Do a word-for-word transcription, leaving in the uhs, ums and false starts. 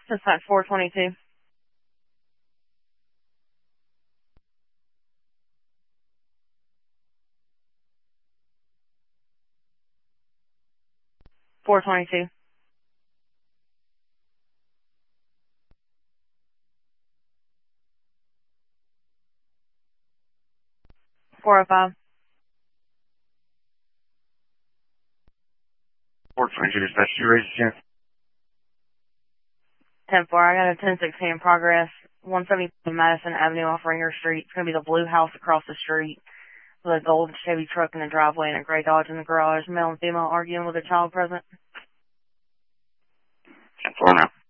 Dispatch four twenty-two. four twenty-two. four oh five. four twenty-two dispatch, you raise the chance. ten four, I got a ten sixteen in progress. one seventy Madison Avenue off Ringer Street. It's going to be the blue house across the street with a gold Chevy truck in the driveway and a gray Dodge in the garage. Male and female arguing with a child present. ten four now.